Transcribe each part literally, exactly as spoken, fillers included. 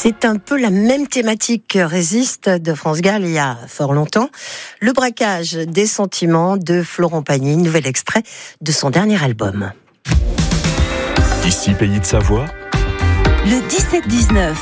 C'est un peu la même thématique que Résiste de France Gall il y a fort longtemps. Le braquage des sentiments de Florent Pagny, nouvel extrait de son dernier album. Ici, Pays de Savoie. Le dix-sept dix-neuf.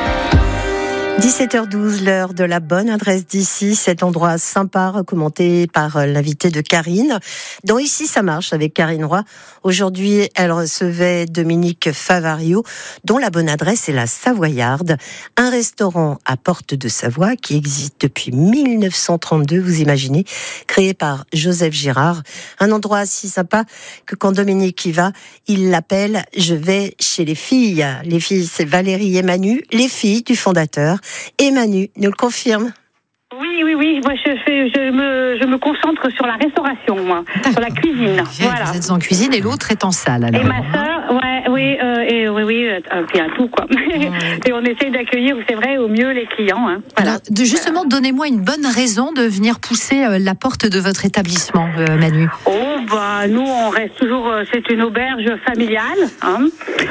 dix-sept heures douze, l'heure de la bonne adresse d'ici, cet endroit sympa recommandé par l'invité de Karine. Dans Ici ça marche avec Karine Roy. Aujourd'hui, elle recevait Dominique Favario, dont la bonne adresse est la Savoyarde, un restaurant à Porte de Savoie qui existe depuis mille neuf cent trente-deux, vous imaginez, créé par Joseph Girard. Un endroit si sympa que quand Dominique y va, il l'appelle « Je vais chez les filles ». Les filles, c'est Valérie et Manu, les filles du fondateur. Et Manu nous le confirme. Oui, oui, oui. Moi, je, fais, je, me, je me concentre sur la restauration, moi, sur la cuisine. Voilà. Vous êtes en cuisine et l'autre est en salle. Alors. Et ma sœur, ouais, oui, euh, et oui, oui, euh, puis un tout quoi. Ouais. Et on essaye d'accueillir, c'est vrai, au mieux les clients. Hein. Voilà. Alors, de, justement, donnez-moi une bonne raison de venir pousser euh, la porte de votre établissement, euh, Manu. Oh bah, nous, on reste toujours. Euh, c'est une auberge familiale. Hein.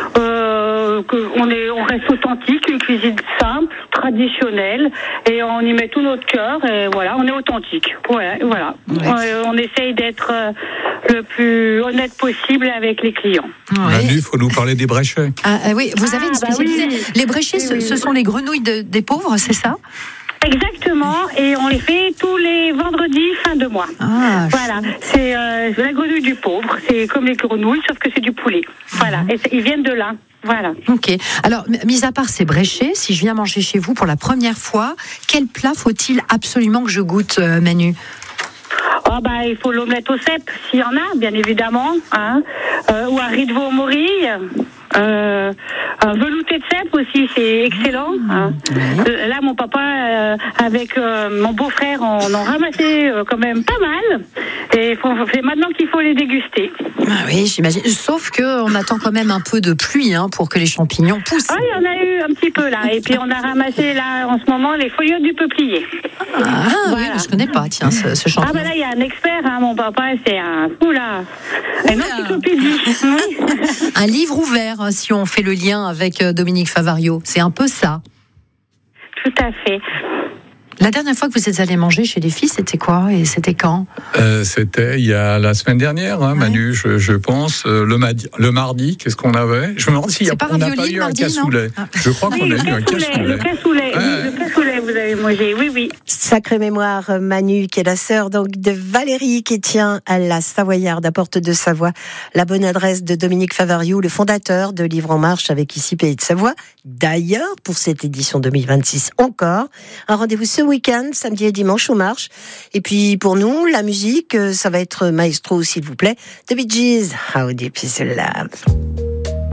Euh, que on est, on reste authentique, une cuisine simple, traditionnelle, et on y met tout notre cœur. Et voilà, on est authentique. Ouais, voilà. Ouais. Euh, on essaye d'être euh, le plus honnête possible avec les clients. Ouais. Manu, il faut nous parler des bréchets. Ah, ah oui, vous avez ah, une spécialité. Bah oui. Les bréchets, oui, ce, oui. ce sont les grenouilles de, des pauvres, c'est ça ? Exactement, et on les fait tous les vendredis fin de mois. Ah, voilà, c'est euh, la grenouille du pauvre, c'est comme les grenouilles, sauf que c'est du poulet. Voilà, mmh. et ils viennent de là. Voilà. Ok. Alors, mis à part ces bréchets, si je viens manger chez vous pour la première fois, quel plat faut-il absolument que je goûte, euh, Manu ? Oh bah, il faut l'omelette au cèpe, s'il y en a, bien évidemment, hein, euh, ou un riz de veau aux morilles. Euh, un velouté de cèpe aussi, c'est excellent. Hein. Euh, là, mon papa, euh, avec euh, mon beau-frère, on en ramassait euh, quand même pas mal. Et c'est maintenant qu'il faut les déguster. Ah oui, j'imagine. Sauf que on attend quand même un peu de pluie hein, pour que les champignons poussent. Ah, il y en a eu un petit peu là. Et puis on a ramassé là en ce moment les feuilles du peuplier. Ah voilà. Oui, je connais pas, tiens, ce, ce champignon. Ah bah là, il y a un expert, hein, mon papa, c'est un oula, une encyclopédie. Oui. Un livre ouvert, si on fait le lien avec Dominique Favario, c'est un peu ça. Tout à fait. La dernière fois que vous êtes allé manger chez les filles, c'était quoi et c'était quand ? euh, C'était il y a la semaine dernière, hein, Manu, ouais. je, je pense. Euh, le, madi, le mardi, qu'est-ce qu'on avait ? Je me demande s'il y a, on n'a pas eu mardi, un cassoulet. Ah. Je crois qu'on oui, a eu un cassoulet. Le cassoulet, ah. oui, le cassoulet, vous avez mangé, oui, oui. Sacrée mémoire, Manu, qui est la sœur donc de Valérie, qui tient à la Savoyarde, à Porte de Savoie. La bonne adresse de Dominique Favario, le fondateur de Livre en Marche avec Ici Pays de Savoie. D'ailleurs, pour cette édition deux mille vingt-six encore, un rendez-vous ce week-end, samedi et dimanche au Marche. Et puis pour nous, la musique, ça va être Maestro, s'il vous plaît, The Bee Gees, How Deep Is Your Love.